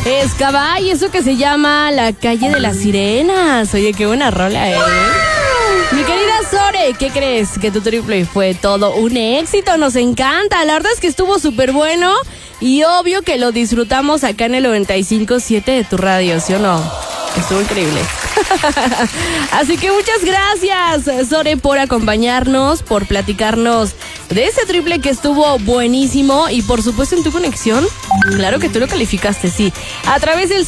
Excava, y eso que se llama La Calle de las Sirenas. Oye, qué buena rola, Mi querida Sore, ¿qué crees? Que tu triple fue todo un éxito, nos encanta. La verdad es que estuvo súper bueno y obvio que lo disfrutamos acá en el 95.7 de tu radio, ¿sí o no? Estuvo increíble. Así que muchas gracias, Sore, por acompañarnos, por platicarnos de ese triple que estuvo buenísimo y por supuesto en tu conexión. Claro que tú lo calificaste, sí. A través del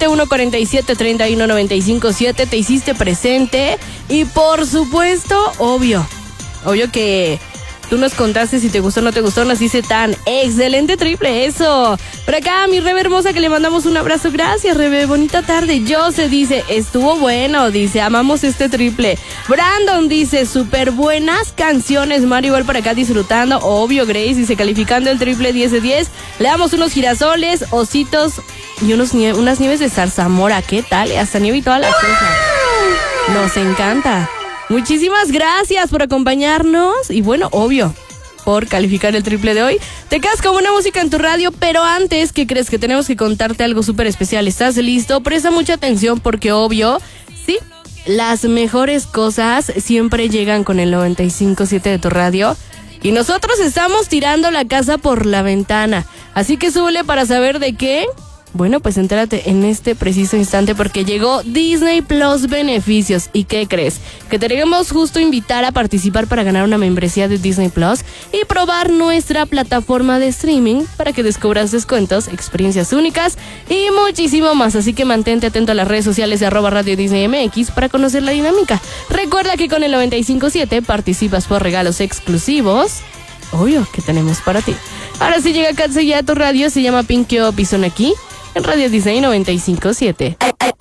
771-47-31-95-7 te hiciste presente y por supuesto, obvio que tú nos contaste si te gustó o no te gustó, nos dice tan excelente triple, eso. Por acá, mi Rebe hermosa, que le mandamos un abrazo. Gracias, Rebe, bonita tarde. Jose dice, estuvo bueno, dice, amamos este triple. Brandon dice, súper buenas canciones. Mario igual por acá disfrutando. Obvio, Grace dice, calificando el triple 10 de 10. Le damos unos girasoles, ositos y unas nieves de zarzamora. ¿Qué tal? Hasta nieve y toda la cosa. Nos encanta. Muchísimas gracias por acompañarnos y bueno, obvio, por calificar el triple de hoy. Te quedas con buena música en tu radio, pero antes, ¿qué crees? Que tenemos que contarte algo súper especial. ¿Estás listo? Presta mucha atención porque obvio, sí, las mejores cosas siempre llegan con el 95.7 de tu radio y nosotros estamos tirando la casa por la ventana. Así que súbele para saber de qué. Bueno, pues entérate en este preciso instante porque llegó Disney Plus Beneficios. ¿Y qué crees? Que te queremos justo invitar a participar para ganar una membresía de Disney Plus y probar nuestra plataforma de streaming para que descubras descuentos, experiencias únicas y muchísimo más. Así que mantente atento a las redes sociales de @Radio Disney MX para conocer la dinámica. Recuerda que con el 95.7 participas por regalos exclusivos. Obvio que tenemos para ti. Ahora sí llega Katsuya a tu radio, se llama Pinky Up y son aquí en Radio Disney 95.7.